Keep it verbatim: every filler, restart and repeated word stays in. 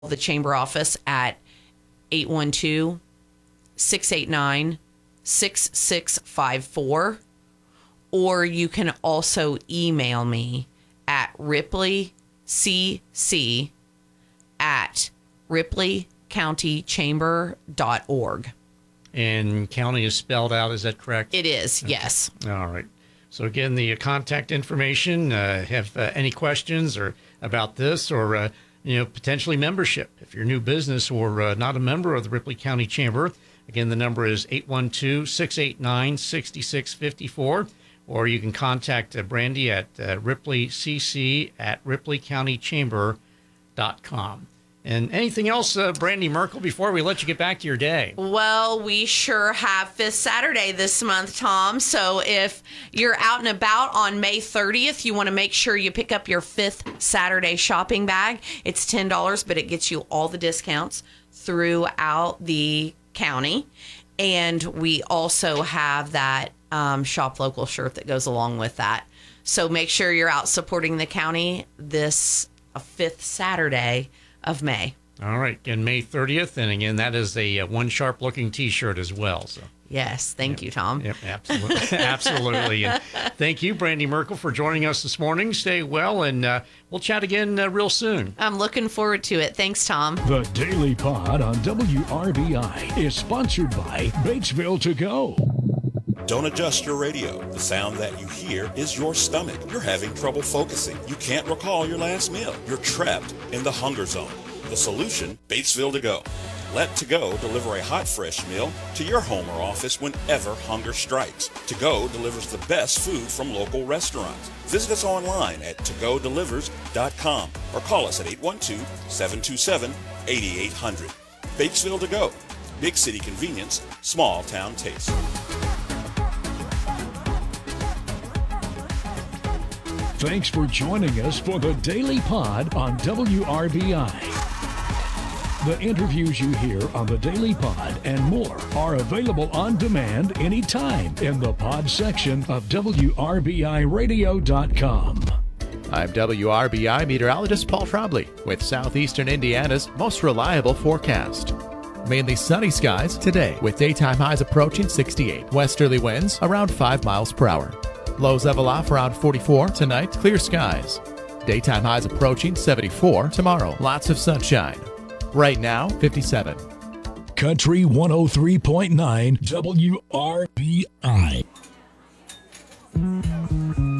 the chamber office at eight one two, six eight nine, six six five four, or you can also email me at ripleycc at ripley county chamber dot org. And county is spelled out, is that correct? It is, okay. Yes. All right. So again, the contact information, uh, have uh, any questions or about this or, uh, you know, potentially membership. If you're a new business or uh, not a member of the Ripley County Chamber, again, the number is eight one two, six eight nine, six six five four, or you can contact uh, Brandy at uh, ripleycc at ripley county chamber dot com. And anything else, uh, Brandy Merkel, before we let you get back to your day? Well, we sure have Fifth Saturday this month, Tom. So if you're out and about on May thirtieth, you want to make sure you pick up your Fifth Saturday shopping bag. It's ten dollars, but it gets you all the discounts throughout the county. And we also have that um, Shop Local shirt that goes along with that. So make sure you're out supporting the county this uh, Fifth Saturday of May. All right. And May thirtieth. And again, that is a uh, one sharp looking t-shirt as well. So yes. Thank yep. you, Tom. Yep, absolutely. Absolutely. And thank you, Brandy Merkel, for joining us this morning. Stay well, and uh, we'll chat again uh, real soon. I'm looking forward to it. Thanks, Tom. The Daily Pod on W R B I is sponsored by Batesville To Go. Don't adjust your radio. The sound that you hear is your stomach. You're having trouble focusing. You can't recall your last meal. You're trapped in the hunger zone. The solution, Batesville To Go. Let To Go deliver a hot, fresh meal to your home or office whenever hunger strikes. To Go delivers the best food from local restaurants. Visit us online at to go delivers dot com or call us at eight one two, seven two seven, eight eight zero zero. Batesville To Go. Big city convenience, small town taste. Thanks for joining us for the Daily Pod on W R B I. The interviews you hear on the Daily Pod and more are available on demand anytime in the pod section of W R B I radio dot com. I'm W R B I meteorologist Paul Trombley with Southeastern Indiana's most reliable forecast. Mainly sunny skies today with daytime highs approaching sixty-eight. Westerly winds around five miles per hour. Lows level off around forty-four. Tonight, clear skies. Daytime highs approaching seventy-four. Tomorrow, lots of sunshine. Right now, fifty-seven. Country one oh three point nine W R B I.